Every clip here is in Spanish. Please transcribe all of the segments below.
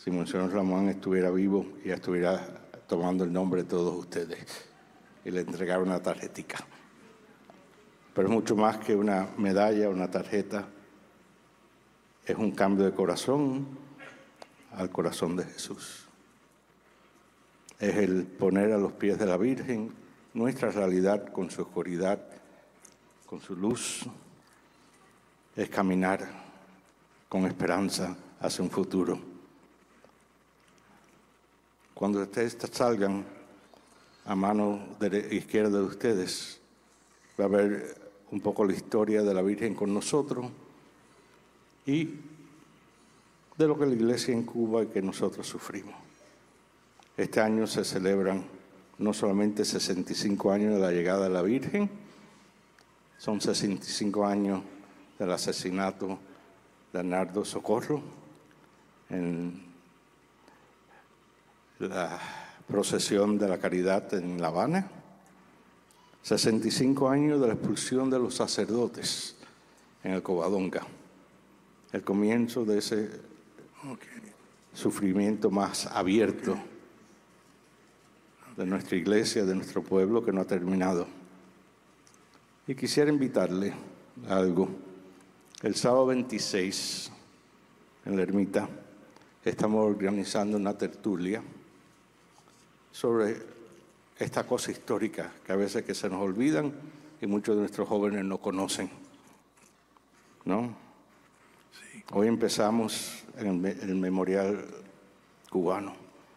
si Monseñor Ramón estuviera vivo y estuviera tomando el nombre de todos ustedes y le entregara una tarjetica. Pero es mucho más que una medalla, una tarjeta. Es un cambio de corazón al corazón de Jesús. Es el poner a los pies de la Virgen nuestra realidad con su oscuridad, con su luz. Es caminar con esperanza hacia un futuro. Cuando ustedes salgan a mano izquierda de ustedes, va a haber un poco la historia de la Virgen con nosotros y de lo que la Iglesia en Cuba y que nosotros sufrimos. Este año se celebran no solamente 65 años de la llegada de la Virgen, son 65 años del asesinato de Arnaldo Socorro en la procesión de la Caridad en La Habana, 65 años de la expulsión de los sacerdotes en el Covadonga, el comienzo de ese sufrimiento más abierto de nuestra iglesia, de nuestro pueblo, que no ha terminado. Y quisiera invitarle a algo. El sábado 26, en la ermita, estamos organizando una tertulia sobre esta cosa histórica que a veces que se nos olvidan y muchos de nuestros jóvenes no conocen, ¿no? Sí. Hoy empezamos en el memorial cubano.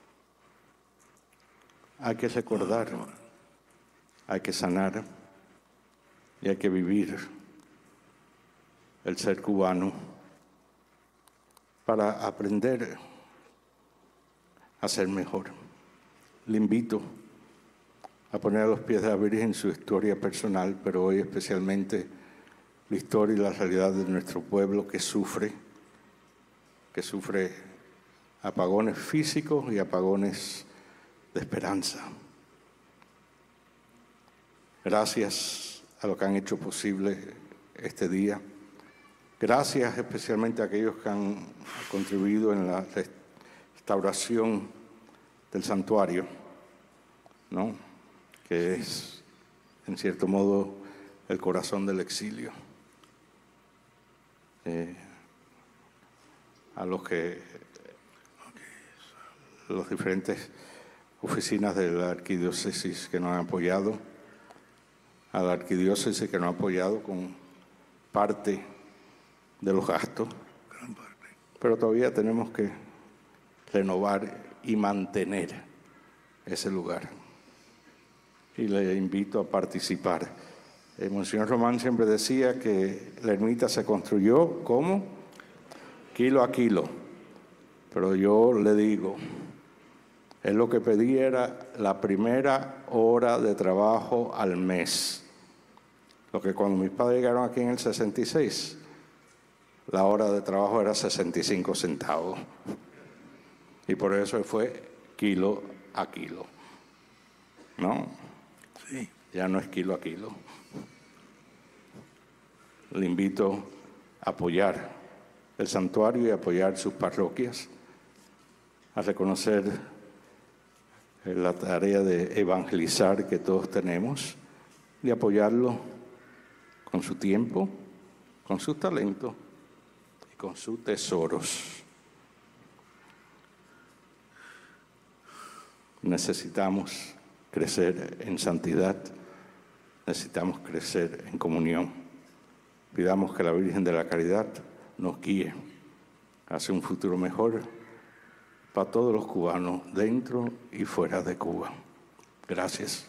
Hay que recordar, hay que sanar y hay que vivir el ser cubano para aprender a ser mejor. Le invito a poner a los pies de la Virgen su historia personal, pero hoy especialmente la historia y la realidad de nuestro pueblo que sufre apagones físicos y apagones de esperanza. Gracias a lo que han hecho posible este día. Gracias especialmente a aquellos que han contribuido en la restauración del santuario, ¿no? Que es, en cierto modo, el corazón del exilio. A los diferentes oficinas de la arquidiócesis que nos han apoyado, a la arquidiócesis que nos ha apoyado con parte de los gastos, pero todavía tenemos que renovar y mantener ese lugar. Y le invito a participar. Monseñor Román siempre decía que la ermita se construyó como kilo a kilo, pero yo le digo, él lo que pedía era la primera hora de trabajo al mes. Lo que cuando mis padres llegaron aquí en el 66, la hora de trabajo era 65 centavos. Y por eso fue kilo a kilo. ¿No? Sí. Ya no es kilo a kilo. Le invito a apoyar el santuario y a apoyar sus parroquias, a reconocer la tarea de evangelizar que todos tenemos y apoyarlo con su tiempo, con sus talentos y con sus tesoros. Necesitamos crecer en santidad, necesitamos crecer en comunión. Pidamos que la Virgen de la Caridad nos guíe hacia un futuro mejor para todos los cubanos, dentro y fuera de Cuba. Gracias.